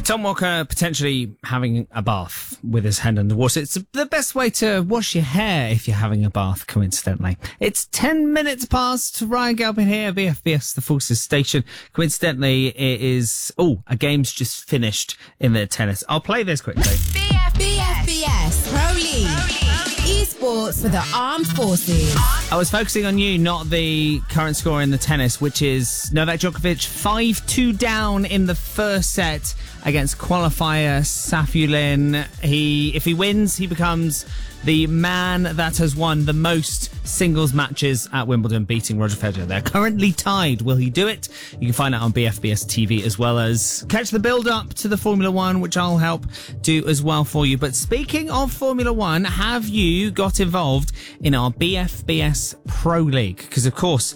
Tom Walker potentially having a bath with his head under water. It's the best way to wash your hair if you're having a bath, coincidentally. It's 10 minutes past. Ryan Galpin here, BFBS, the Forces Station. Coincidentally, it is... a game's just finished in the tennis. I'll play this quickly. BFBS Pro League. Esports for the Armed Forces. I was focusing on you, not the current score in the tennis, which is Novak Djokovic 5-2 down in the first set against qualifier Safiullin. If he wins, he becomes the man that has won the most singles matches at Wimbledon, beating Roger Federer. They're currently tied. Will he do it? You can find out on BFBS TV, as well as catch the build-up to the Formula One, which I'll help do as well for you. But speaking of Formula One, have you got involved in our BFBS Pro League? Because, of course,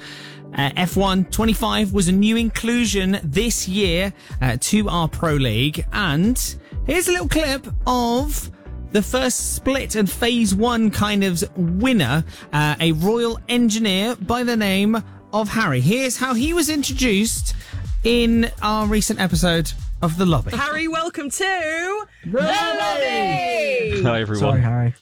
F1 25 was a new inclusion this year to our Pro League. And here's a little clip of the first split and phase one kind of winner, a royal engineer by the name of Harry. Here's how he was introduced in our recent episode of The Lobby. Harry, welcome to The Lobby! Hi, everyone. Sorry, Harry.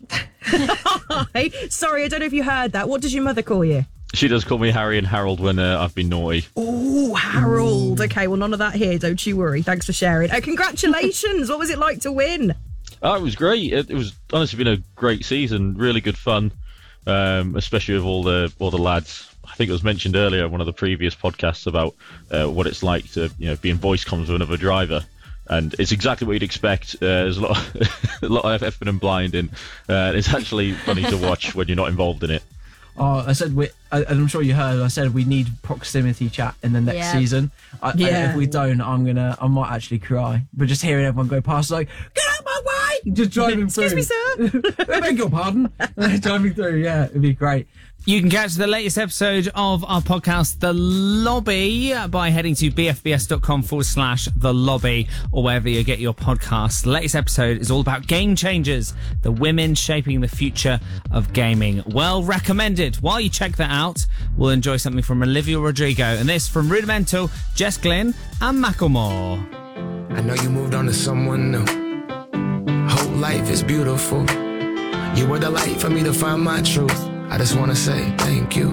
Hi. Sorry, I don't know if you heard that. What does your mother call you? She does call me Harry and Harold when I've been naughty. Oh, Harold. Okay, well, none of that here. Don't you worry. Thanks for sharing. Congratulations. What was it like to win? Oh, it was great. It was honestly been a great season. Really good fun, especially with all the lads. I think it was mentioned earlier in one of the previous podcasts about what it's like to be in voice comms with another driver, and it's exactly what you'd expect. There's a lot of effing and blinding. It's actually funny to watch when you're not involved in it. Oh, I said, I'm sure you heard, I said we need proximity chat in the next season. If we don't, I might actually cry. But just hearing everyone go past, like, get out my way! Just driving through. Excuse me, sir. I beg your pardon. Driving through, yeah, it'd be great. You can catch the latest episode of our podcast, The Lobby, by heading to bfbs.com/The Lobby, or wherever you get your podcasts. The latest episode is all about Game Changers, the women shaping the future of gaming. Well recommended. While you check that out, we'll enjoy something from Olivia Rodrigo, and this from Rudimental, Jess Glynn, and Macklemore. I know you moved on to someone new. Whole life is beautiful. You were the light for me to find my truth. I just want to say thank you.